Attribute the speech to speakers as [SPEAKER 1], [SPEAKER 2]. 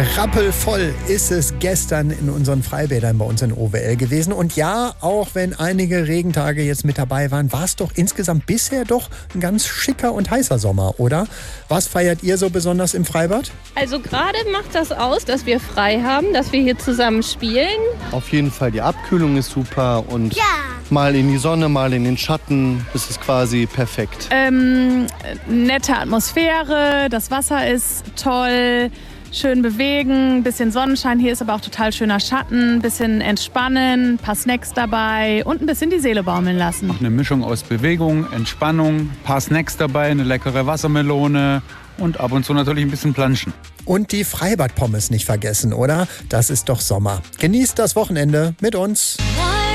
[SPEAKER 1] Rappelvoll ist es gestern in unseren Freibädern bei uns in OWL gewesen. Und ja, auch wenn einige Regentage jetzt mit dabei waren, war es doch insgesamt bisher doch ein ganz schicker und heißer Sommer, oder? Was feiert ihr so besonders im Freibad?
[SPEAKER 2] Also gerade macht das aus, dass wir frei haben, dass wir hier zusammen spielen.
[SPEAKER 3] Auf jeden Fall, die Abkühlung ist super und mal in die Sonne, mal in den Schatten, das ist quasi perfekt.
[SPEAKER 4] Nette Atmosphäre, das Wasser ist toll. Schön bewegen, bisschen Sonnenschein. Hier ist aber auch total schöner Schatten, bisschen entspannen, ein paar Snacks dabei und ein bisschen die Seele baumeln lassen.
[SPEAKER 5] Eine Mischung aus Bewegung, Entspannung, ein paar Snacks dabei, eine leckere Wassermelone und ab und zu natürlich ein bisschen planschen.
[SPEAKER 1] Und die Freibad-Pommes nicht vergessen, oder? Das ist doch Sommer. Genießt das Wochenende mit uns.